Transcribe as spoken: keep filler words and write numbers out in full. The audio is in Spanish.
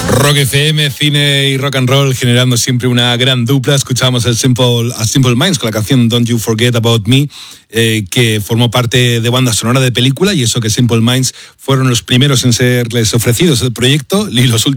Rock F M, cine y rock and roll generando siempre una gran dupla. Escuchamos el Simple, a Simple Minds con la canción Don't You Forget About Me, eh, que formó parte de banda sonora de película, y eso que Simple Minds fueron los primeros en serles ofrecidos el proyecto y los últimos